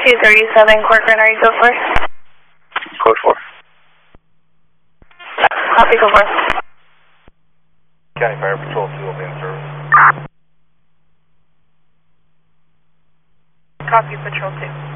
237 Corcoran, are you go for? Code 4. Copy, go for. County Fire Patrol 2 will be in service. Copy, Patrol 2.